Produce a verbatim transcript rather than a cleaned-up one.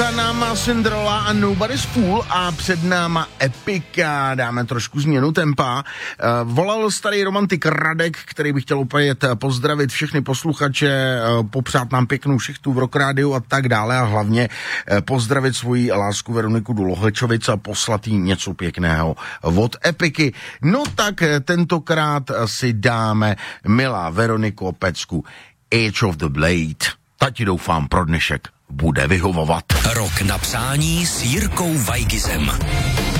Za náma Cinderella a Nobody's Fool a před náma Epika. Dáme trošku změnu tempa. Volal starý romantik Radek, který by chtěl opět pozdravit všechny posluchače, popřát nám pěknou šichtu v Rock Rádiu a tak dále a hlavně pozdravit svoji lásku Veroniku Dulohečovic a poslat jí něco pěkného od Epiky. No tak tentokrát si dáme, milá Veroniko Pecku, Age of the Blade. Ta ti doufám pro dnešek bude vyhovovat. Rok na přání s Jirkou Weigizem.